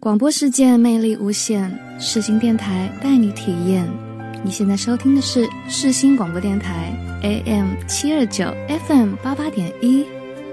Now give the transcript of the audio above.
广播世界魅力无限，世新电台带你体验。你现在收听的是世新广播电台 AM 729 FM 88.1，